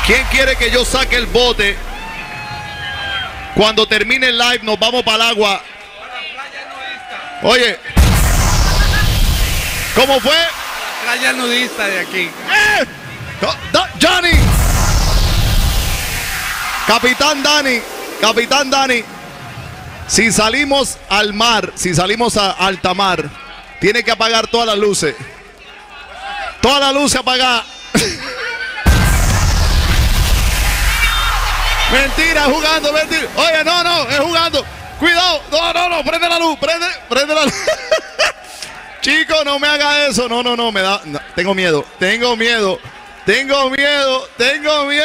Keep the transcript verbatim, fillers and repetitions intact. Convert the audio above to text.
¿Quién quiere que yo saque el bote? Cuando termine el live nos vamos para el agua. Oye, ¿cómo fue? Playa nudista de aquí. ¡Eh! Johnny. Capitán Dani. Capitán Dani. Si salimos al mar, si salimos a alta mar, tiene que apagar todas las luces. Todas las luces apagadas. Mentira, es jugando, mentira. Oye, no, no, es jugando. Cuidado, no, no, no, prende la luz, prende, prende la luz. Chico, no me haga eso. No, no, no, me da, no, tengo miedo, tengo miedo, tengo miedo, tengo miedo.